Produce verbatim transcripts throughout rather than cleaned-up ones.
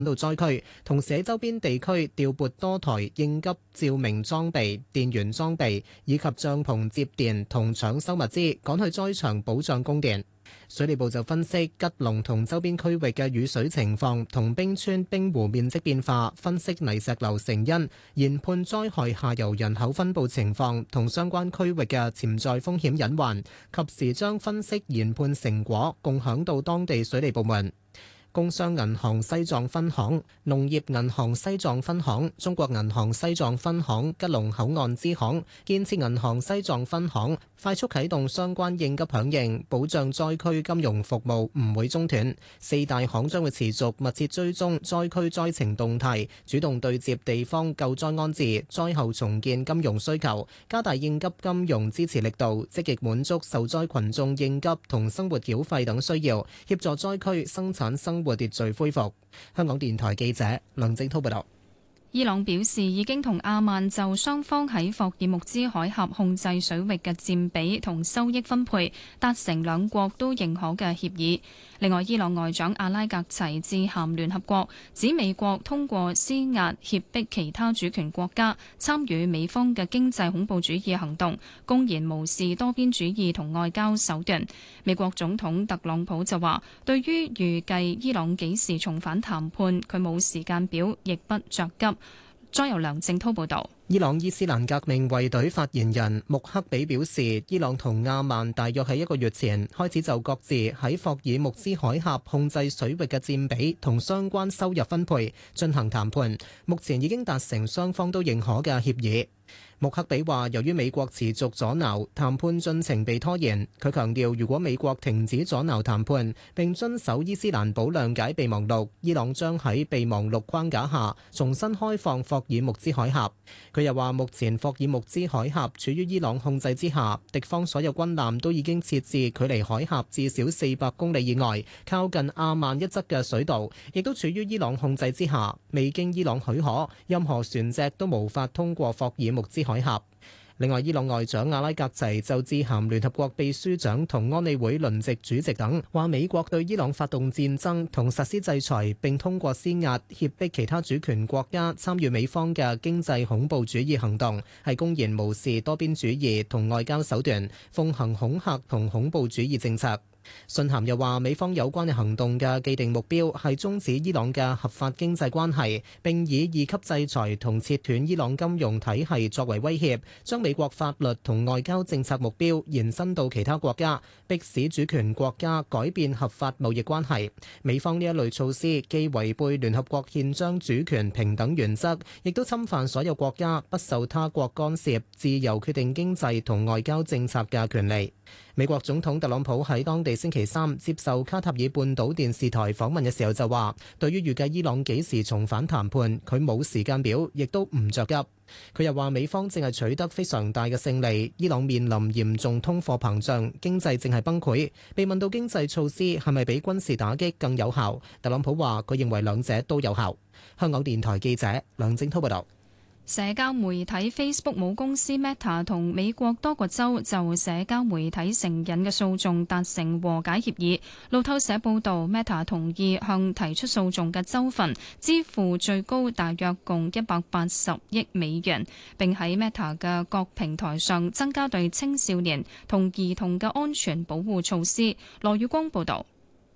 到災區，同時喺周邊地區調撥多台應急照明裝備、電源裝備以及帳篷接電同搶修物資，趕去災場保障供電。水利部就分析吉隆同周邊區域嘅雨水情況同冰川冰湖面積變化，分析泥石流成因，研判災害下游人口分佈情況同相關區域嘅潛在風險隱患，及時將分析研判成果共享到當地水利部門。工商銀行西藏分行、農業銀行西藏分行、中國銀行西藏分行、吉隆口岸支行、建設銀行西藏分行快速啟動相關應急響應，保障災區金融服務唔會中斷。四大行將會持續密切追蹤災區災情動態，主動對接地方救災安置、災後重建金融需求，加大應急金融支持力度，積極滿足受災群眾應急同生活繳費等需要，協助災區生產生活秩序恢復。香港電台記者梁正濤報道。 伊朗表示已經同阿曼就雙方喺霍爾木茲海峽控制水域嘅佔比同收益分配達成兩國都認可嘅協議。另外，伊朗外長阿拉格齊致函聯合國，指美國通過施壓脅迫其他主權國家參與美方嘅經濟恐怖主義行動，公然無視多邊主義同外交手段。美國總統特朗普就話，對於預計伊朗幾時重返談判，佢冇時間表，亦不着急。再由梁正濤報道。 伊朗伊斯蘭革命衛隊發言人穆克比表示，伊朗同阿曼大約喺一個月前開始就各自喺霍爾木茲海峽控制水域嘅佔比同相關收入分配進行談判，目前已經達成雙方都認可嘅協議。穆克比話，由於美國持續阻撓，談判進程被拖延。佢強調，如果美國停止阻撓談判並遵守伊斯蘭堡諒解備忘錄，伊朗將喺備忘錄框架下重新開放霍爾木茲海峽。佢又話，目前霍爾木茲海峽處於伊朗控制之下，敵方所有軍艦都已經設置距離海峽至少四百公里以外，靠近阿曼一側嘅水道，亦都處於伊朗控制之下。未經伊朗許可，任何船隻都無法通過霍爾木茲海峽。另外，伊朗外長阿拉格齊就致函聯合國秘書長同安理會輪值主席等，話美國對伊朗發動戰爭同實施制裁，並通過施壓脅迫其他主權國家參與美方嘅經濟恐怖主義行動，係公然無視多邊主義同外交手段，奉行恐嚇同恐怖主義政策。信函又話，美方有關嘅行動嘅既定目標係終止伊朗嘅合法經濟關係，並以二級制裁同切斷伊朗金融體系作為威脅，將美國法律同外交政策目標延伸到其他國家，迫使主權國家改變合法貿易關係。美方呢一類措施既違背聯合國憲章主權平等原則，亦都侵犯所有國家不受他國干涉、自由決定經濟同外交政策嘅權利。美國總統特朗普喺當地星期三接受卡塔爾半島電視台訪問嘅時候就話，對於預計伊朗幾時重返談判，佢冇時間表，亦都唔着急。佢又話，美方正係取得非常大嘅勝利，伊朗面臨嚴重通貨膨脹，經濟正係崩潰。被問到經濟措施係咪比軍事打擊更有效，特朗普話佢認為兩者都有效。香港電台記者梁正濤報道。 社交媒體 Facebook 母公司 Meta 同美國多個州就社交媒體成癮嘅訴訟達成和解協議。路透社報道 ，Meta 同意向提出訴訟嘅州份支付最高大約共一百八十億美元，並喺 Meta 嘅各平台上增加對青少年同兒童嘅安全保護措施。羅宇光報道。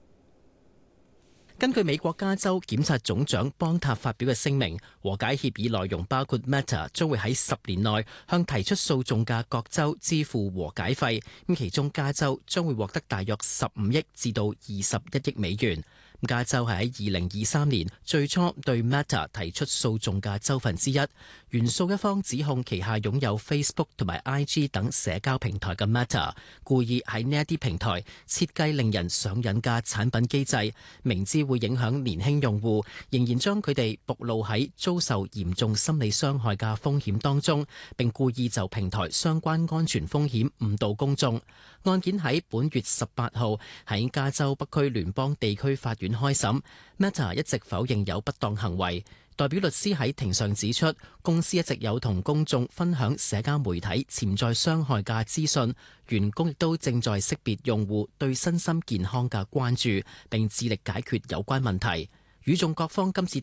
根據美國加州檢察總長邦塔發表嘅聲明，和解協議內容包括 Meta 將會喺十年內向提出訴訟嘅各州支付和解費，咁其中加州將會獲得大約十五億至到二十一億美元。加州係喺二零二三年最初對 Meta 提出訴訟嘅州份之一。原訴一方指控旗下擁有 Facebook 同埋 I G 等社交平台嘅 Meta 故意喺呢一啲平台設計令人上癮嘅產品機制，明知會影響年輕用戶，仍然將佢哋暴露喺遭受嚴重心理傷害嘅風險當中，並故意就平台相關安全風險誤導公眾。案件喺本月十八號喺加州北區聯邦地區法院開審。Meta 一直否認有不當行為。代表律師喺庭上指出，公司一直有同公眾分享社交媒體潛在傷害嘅資訊，員工亦都正在識別用戶對身心健康嘅關注，並致力解決有關問題。 與眾各方今次